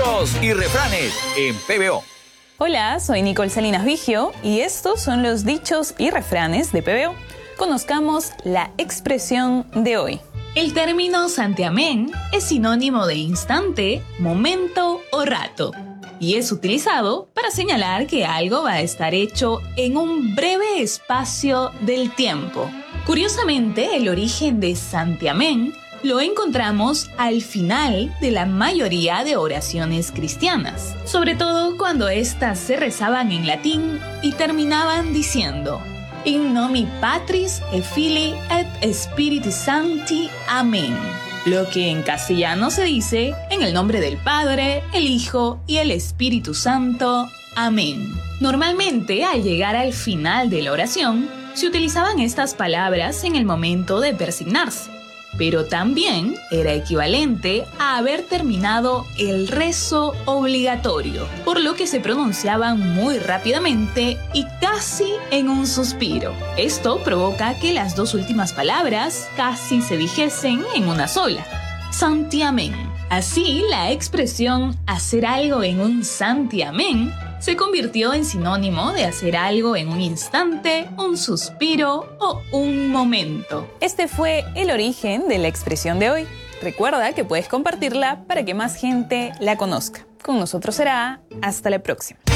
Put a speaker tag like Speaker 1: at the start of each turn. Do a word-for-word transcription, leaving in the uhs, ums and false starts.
Speaker 1: Dichos y refranes en P B O.
Speaker 2: Hola, soy Nicole Salinas Vigio y estos son los dichos y refranes de P B O. Conozcamos la expresión de hoy.
Speaker 3: El término santiamén es sinónimo de instante, momento o rato, y es utilizado para señalar que algo va a estar hecho en un breve espacio del tiempo. Curiosamente, el origen de santiamén lo encontramos al final de la mayoría de oraciones cristianas, sobre todo cuando éstas se rezaban en latín y terminaban diciendo In nomi Patris et Filii et Spiritus Sancti. Amén. Lo que en castellano se dice en el nombre del Padre, el Hijo y el Espíritu Santo. Amén. Normalmente, al llegar al final de la oración, se utilizaban estas palabras en el momento de persignarse, pero también era equivalente a haber terminado el rezo obligatorio, por lo que se pronunciaban muy rápidamente y casi en un suspiro. Esto provoca que las dos últimas palabras casi se dijesen en una sola, santiamén. Así, la expresión hacer algo en un santiamén se convirtió en sinónimo de hacer algo en un instante, un suspiro o un momento.
Speaker 2: Este fue el origen de la expresión de hoy. Recuerda que puedes compartirla para que más gente la conozca. Con nosotros será hasta la próxima.